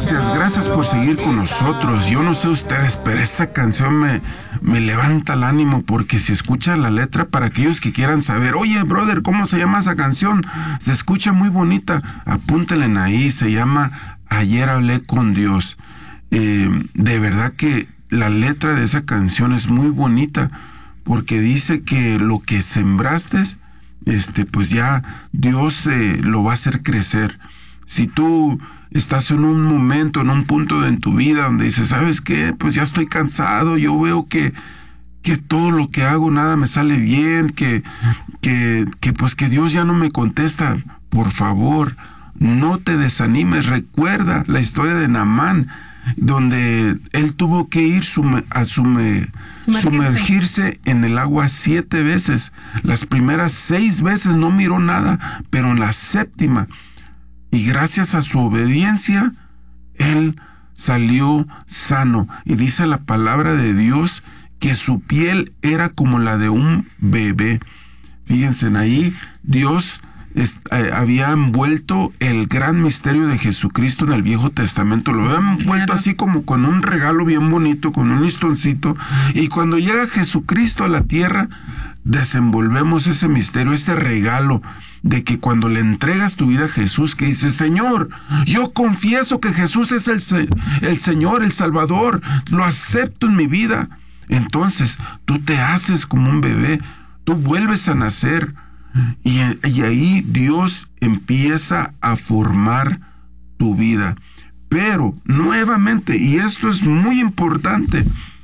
Gracias por seguir con nosotros. Yo no sé ustedes, pero esa canción me levanta el ánimo, porque si escuchan la letra, para aquellos que quieran saber, oye, brother, ¿cómo se llama esa canción? Se escucha muy bonita. Apúntenle ahí, se llama Ayer hablé con Dios. De verdad que la letra de esa canción es muy bonita, porque dice que lo que sembraste, pues ya Dios lo va a hacer crecer. Si tú estás en un momento, en un punto en tu vida donde dices, ¿sabes qué? Pues ya estoy cansado, yo veo que todo lo que hago nada me sale bien, que Dios ya no me contesta. Por favor, no te desanimes. Recuerda la historia de Naamán, donde él tuvo que ir a sumergirse en el agua 7 veces. Las primeras 6 veces no miró nada, pero en la 7ª, y gracias a su obediencia, él salió sano. Y dice la palabra de Dios que su piel era como la de un bebé. Fíjense, ahí Dios había envuelto el gran misterio de Jesucristo en el Viejo Testamento. Lo había envuelto así como con un regalo bien bonito, con un listoncito. Y cuando llega Jesucristo a la tierra, desenvolvemos ese misterio, ese regalo de que cuando le entregas tu vida a Jesús, que dices, Señor, yo confieso que Jesús es el Señor, el Salvador, lo acepto en mi vida. Entonces tú te haces como un bebé, tú vuelves a nacer, y ahí Dios empieza a formar tu vida. Pero nuevamente, y esto es muy importante,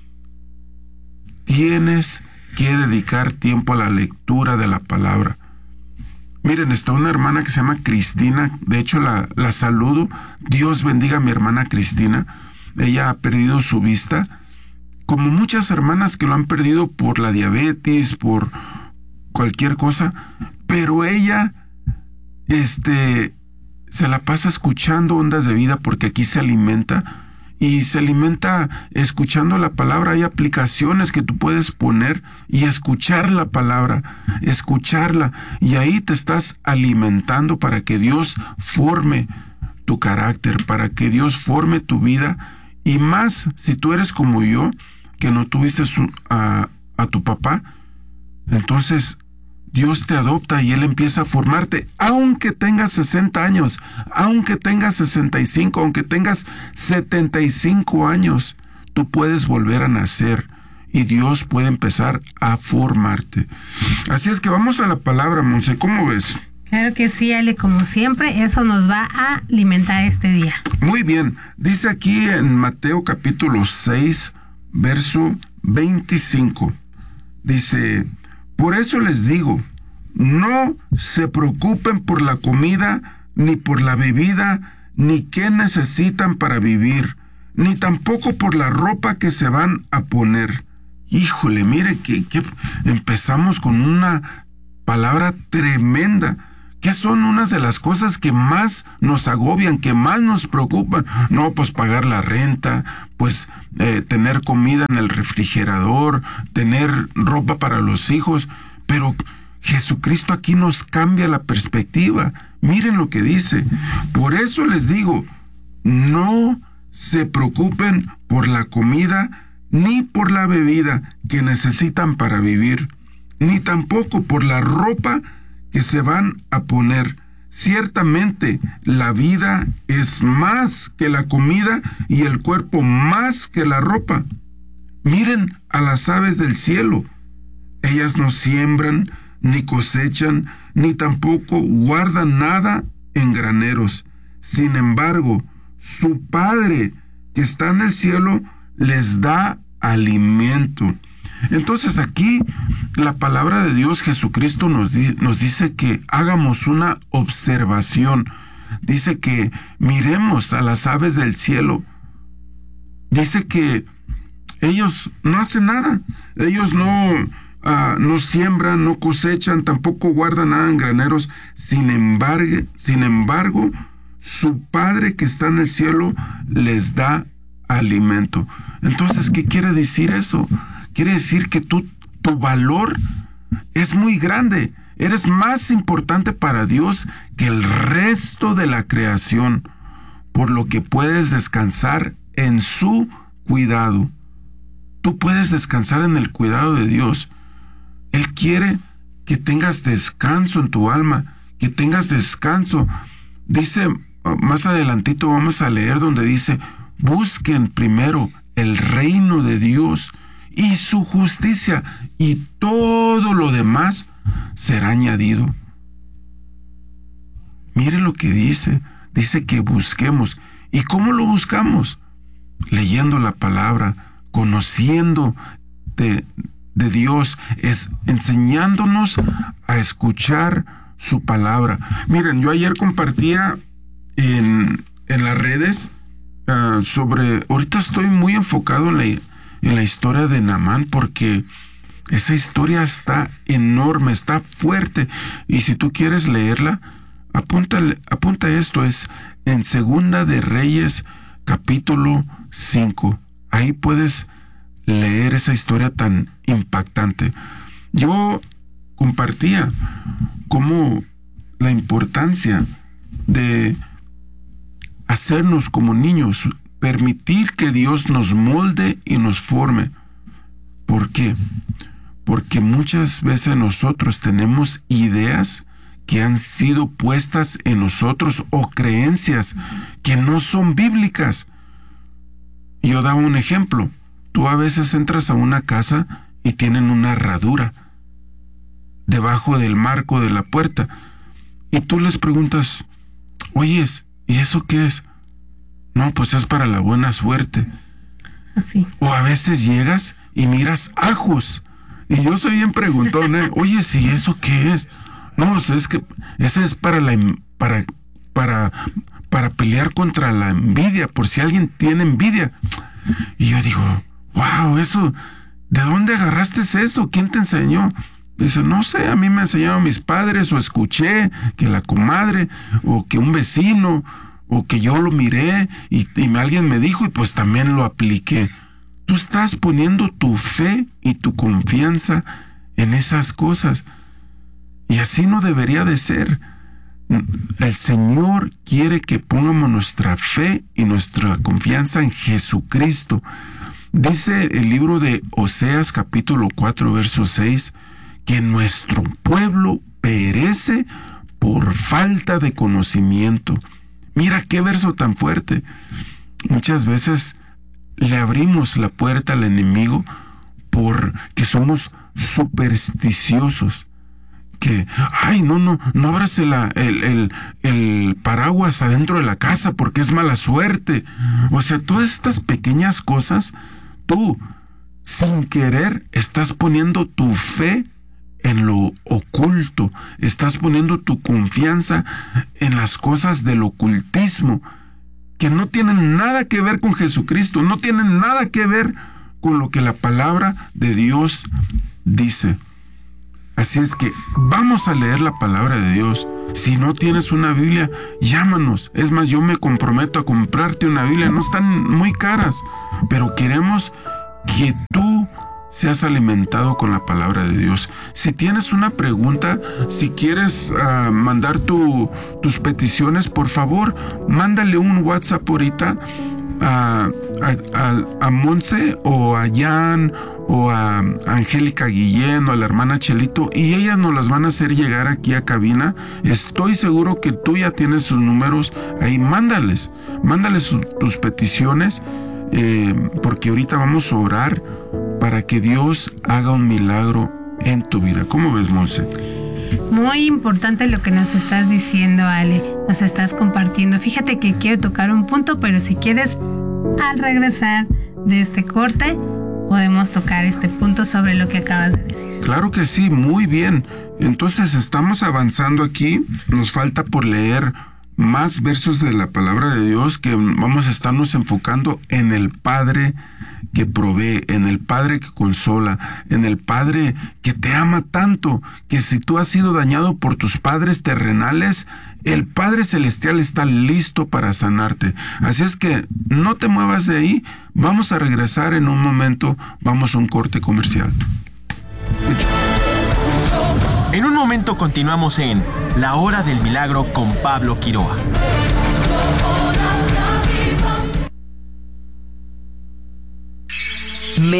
tienes que dedicar tiempo a la lectura de la palabra. Miren, está una hermana que se llama Cristina, de hecho la saludo. Dios bendiga a mi hermana Cristina. Ella ha perdido su vista, como muchas hermanas que lo han perdido por la diabetes, por cualquier cosa, pero ella se la pasa escuchando Ondas de Vida, porque aquí se alimenta, y se alimenta escuchando la palabra. Hay aplicaciones que tú puedes poner y escuchar la palabra, escucharla, y ahí te estás alimentando para que Dios forme tu carácter, para que Dios forme tu vida. Y más si tú eres como yo, que no tuviste a tu papá, entonces Dios te adopta y Él empieza a formarte, aunque tengas 60 años, aunque tengas 65, aunque tengas 75 años, tú puedes volver a nacer y Dios puede empezar a formarte. Así es que vamos a la palabra, Monse, ¿cómo ves? Claro que sí, Ale, como siempre, eso nos va a alimentar este día. Muy bien, dice aquí en Mateo capítulo 6, verso 25, dice: por eso les digo, no se preocupen por la comida, ni por la bebida, ni qué necesitan para vivir, ni tampoco por la ropa que se van a poner. Híjole, mire que empezamos con una palabra tremenda, que son unas de las cosas que más nos agobian, que más nos preocupan. No, pues pagar la renta, pues tener comida en el refrigerador, tener ropa para los hijos. Pero Jesucristo aquí nos cambia la perspectiva. Miren lo que dice: por eso les digo, no se preocupen por la comida ni por la bebida que necesitan para vivir, ni tampoco por la ropa que se van a poner. Ciertamente la vida es más que la comida y el cuerpo más que la ropa. Miren a las aves del cielo. Ellas no siembran, ni cosechan, ni tampoco guardan nada en graneros. Sin embargo, su Padre que está en el cielo les da alimento. Entonces aquí la palabra de Dios, Jesucristo nos dice que hagamos una observación. Dice que miremos a las aves del cielo. Dice que ellos no hacen nada. Ellos no siembran, no cosechan, tampoco guardan nada en graneros. Sin embargo, su Padre que está en el cielo les da alimento. Entonces, ¿qué quiere decir eso? Quiere decir que tu valor es muy grande. Eres más importante para Dios que el resto de la creación. por lo que puedes descansar en su cuidado. Tú puedes descansar en el cuidado de Dios. Él quiere que tengas descanso en tu alma, que tengas descanso. Dice, más adelantito vamos a leer donde dice, busquen primero el reino de Dios y su justicia, y todo lo demás será añadido. Mire lo que dice que busquemos. ¿Y cómo lo buscamos? Leyendo la palabra, conociendo de Dios, es enseñándonos a escuchar su palabra. Miren, yo ayer compartía en las redes sobre, ahorita estoy muy enfocado en la historia de Naamán, porque esa historia está enorme, está fuerte, y si tú quieres leerla, apunta esto, es en Segunda de Reyes, capítulo 5. Ahí puedes leer esa historia tan impactante. Yo compartía cómo la importancia de hacernos como niños, permitir que Dios nos molde y nos forme. ¿Por qué? Porque muchas veces nosotros tenemos ideas que han sido puestas en nosotros o creencias que no son bíblicas. Yo daba un ejemplo. Tú a veces entras a una casa y tienen una herradura debajo del marco de la puerta, y tú les preguntas, oyes, ¿y eso qué es? No, pues es para la buena suerte. Así. O a veces llegas y miras ajos, y yo soy bien preguntón, oye, ¿sí eso qué es? No, pues es que ese es para pelear contra la envidia, por si alguien tiene envidia. Y yo digo, wow, eso, ¿de dónde agarraste eso? ¿Quién te enseñó? Dice, no sé, a mí me enseñaron mis padres, o escuché que la comadre, o que un vecino, o que yo lo miré y alguien me dijo, y pues también lo apliqué. Tú estás poniendo tu fe y tu confianza en esas cosas, y así no debería de ser. El Señor quiere que pongamos nuestra fe y nuestra confianza en Jesucristo. Dice el libro de Oseas capítulo 4 verso 6 que nuestro pueblo perece por falta de conocimiento. Mira qué verso tan fuerte. Muchas veces le abrimos la puerta al enemigo porque somos supersticiosos. Que, ay, no abras el paraguas adentro de la casa porque es mala suerte. O sea, todas estas pequeñas cosas, tú, sin querer, estás poniendo tu fe en lo oculto, estás poniendo tu confianza en las cosas del ocultismo, que no tienen nada que ver con Jesucristo, no tienen nada que ver con lo que la palabra de Dios dice. Así es que vamos a leer la palabra de Dios. Si no tienes una Biblia, llámanos. Es más, yo me comprometo a comprarte una Biblia. No están muy caras, pero queremos que tú seas alimentado con la palabra de Dios. Si tienes una pregunta, si quieres mandar tus peticiones, por favor, mándale un WhatsApp ahorita a Monse o a Jan o a Angélica Guillén o a la hermana Chelito, y ellas nos las van a hacer llegar aquí a cabina. Estoy seguro que tú ya tienes sus números ahí. Mándales tus peticiones, porque ahorita vamos a orar para que Dios haga un milagro en tu vida. ¿Cómo ves, Monse? Muy importante lo que nos estás diciendo, Ale, nos estás compartiendo. Fíjate que quiero tocar un punto, pero si quieres, al regresar de este corte, podemos tocar este punto sobre lo que acabas de decir. Claro que sí, muy bien. Entonces estamos avanzando aquí. Nos falta por leer más versos de la palabra de Dios, que vamos a estarnos enfocando en el Padre que provee, en el Padre que consola, en el Padre que te ama tanto, que si tú has sido dañado por tus padres terrenales, el Padre Celestial está listo para sanarte. Así es que no te muevas de ahí. Vamos a regresar en un momento. Vamos a un corte comercial. En un momento continuamos en La Hora del Milagro con Pablo Quiroa.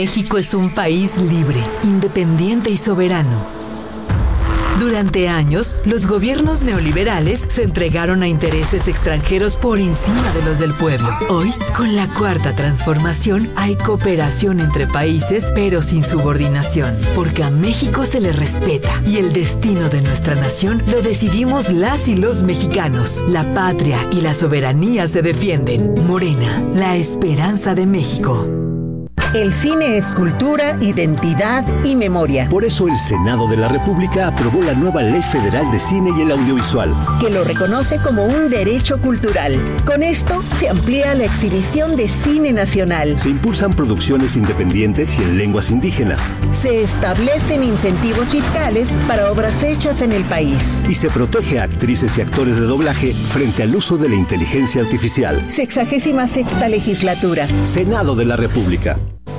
México es un país libre, independiente y soberano. Durante años, los gobiernos neoliberales se entregaron a intereses extranjeros por encima de los del pueblo. Hoy, con la Cuarta Transformación, hay cooperación entre países, pero sin subordinación, porque a México se le respeta y el destino de nuestra nación lo decidimos las y los mexicanos. La patria y la soberanía se defienden. Morena, la esperanza de México. El cine es cultura, identidad y memoria. Por eso el Senado de la República aprobó la nueva Ley Federal de Cine y el Audiovisual, que lo reconoce como un derecho cultural. Con esto se amplía la exhibición de cine nacional. Se impulsan producciones independientes y en lenguas indígenas. Se establecen incentivos fiscales para obras hechas en el país. Y se protege a actrices y actores de doblaje frente al uso de la inteligencia artificial. 66ª legislatura. Senado de la República.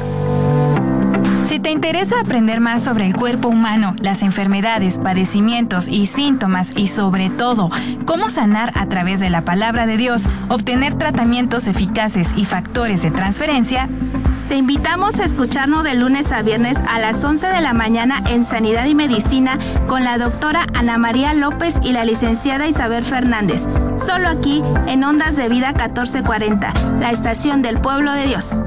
Si te interesa aprender más sobre el cuerpo humano, las enfermedades, padecimientos y síntomas y sobre todo cómo sanar a través de la palabra de Dios, obtener tratamientos eficaces y factores de transferencia, te invitamos a escucharnos de lunes a viernes a las 11 de la mañana en Sanidad y Medicina con la doctora Ana María López y la licenciada Isabel Fernández. Solo aquí en Ondas de Vida 1440, la estación del pueblo de Dios.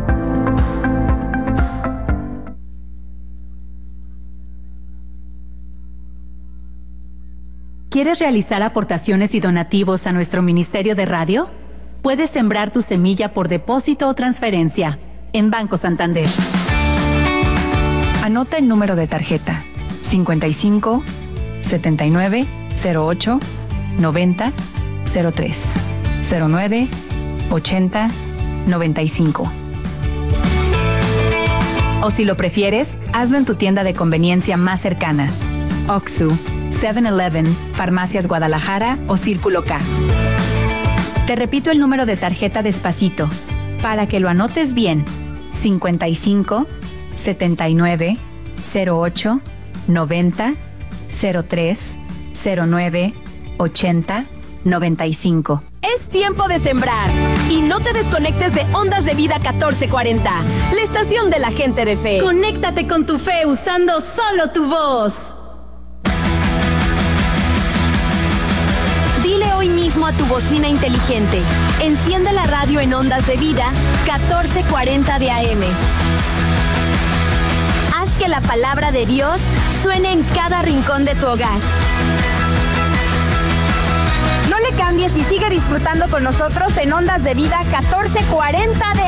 ¿Quieres realizar aportaciones y donativos a nuestro Ministerio de Radio? Puedes sembrar tu semilla por depósito o transferencia en Banco Santander. Anota el número de tarjeta 55 79 08 90 03 09 80 95. O si lo prefieres, hazlo en tu tienda de conveniencia más cercana. Oxxo, 7-Eleven, Farmacias Guadalajara o Círculo K. Te repito el número de tarjeta despacito, para que lo anotes bien. 55 79 08 90 03 09 80 95. Es tiempo de sembrar y no te desconectes de Ondas de Vida 1440, la estación de la gente de fe. Conéctate con tu fe usando solo tu voz. Dile hoy mismo a tu bocina inteligente, enciende la radio en Ondas de Vida 1440 de AM. Haz que la palabra de Dios suene en cada rincón de tu hogar. No le cambies y sigue disfrutando con nosotros en Ondas de Vida 1440 de